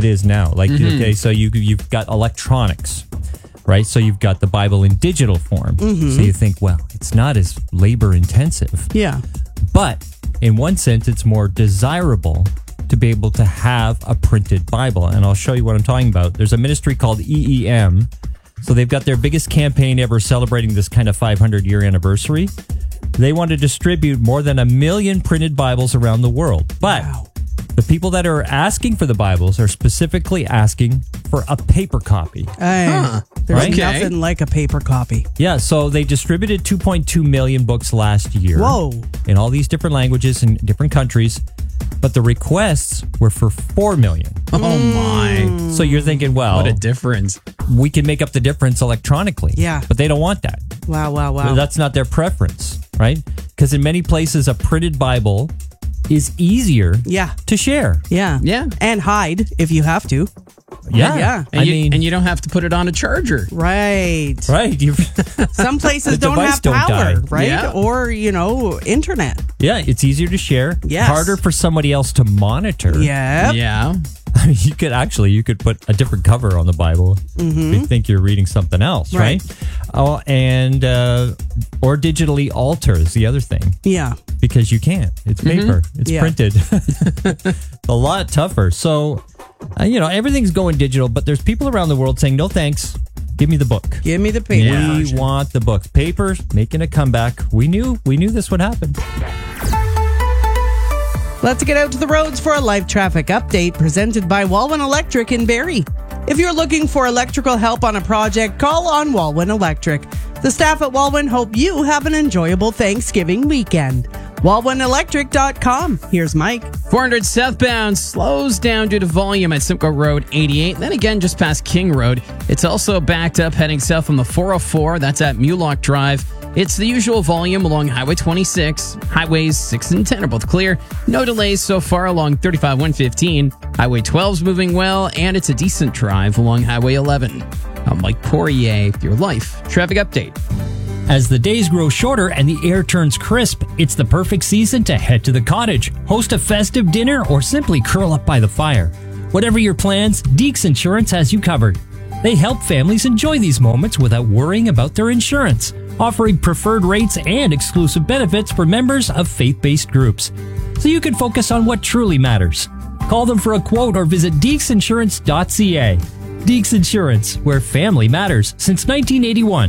it is now. Like, okay, so you've got electronics, right? So you've got the Bible in digital form. So you think, well, it's not as labor intensive. Yeah. But in one sense, it's more desirable to be able to have a printed Bible. And I'll show you what I'm talking about. There's a ministry called EEM. So they've got their biggest campaign ever celebrating this kind of 500-year anniversary. They want to distribute more than 1 million printed Bibles around the world. But the people that are asking for the Bibles are specifically asking for a paper copy. There's nothing like a paper copy. Yeah, so they distributed 2.2 million books last year. Whoa. In all these different languages in different countries. But the requests were for 4 million. Oh, my. So you're thinking, well, What a difference. we can make up the difference electronically. Yeah. But they don't want that. Wow. That's not their preference, right? Because in many places, a printed Bible is easier to share. Yeah. Yeah. And hide if you have to. Yeah. And you don't have to put it on a charger. Right. Right. Some places The don't device have don't power, die. right? Yeah. Or, internet. Yeah, it's easier to share. Yes. Harder for somebody else to monitor. Yep. Yeah. I mean, you could put a different cover on the Bible if you think you're reading something else, right? Oh, and or digitally alter is the other thing. Yeah. Because you can't. It's paper. It's printed. A lot tougher. So, everything's going digital, but there's people around the world saying, no thanks. Give me the book. Give me the paper. Yeah. We want the book. Paper's making a comeback. We knew this would happen. Let's get out to the roads for a live traffic update presented by Walwyn Electric in Barrie. If you're looking for electrical help on a project, call on Walwyn Electric. The staff at Walwyn hope you have an enjoyable Thanksgiving weekend. WalwynElectric.com. Here's Mike. 400 southbound slows down due to volume at Simcoe Road 88. Then again, just past King Road. It's also backed up heading south on the 404. That's at Mulock Drive. It's the usual volume along Highway 26. Highways 6 and 10 are both clear. No delays so far along 35 115. Highway 12's moving well, and it's a decent drive along Highway 11. I'm Mike Poirier, your Life Traffic Update. As the days grow shorter and the air turns crisp, it's the perfect season to head to the cottage, host a festive dinner, or simply curl up by the fire. Whatever your plans, Deeks Insurance has you covered. They help families enjoy these moments without worrying about their insurance, offering preferred rates and exclusive benefits for members of faith-based groups, so you can focus on what truly matters. Call them for a quote or visit deeksinsurance.ca. Deeks Insurance, where family matters since 1981.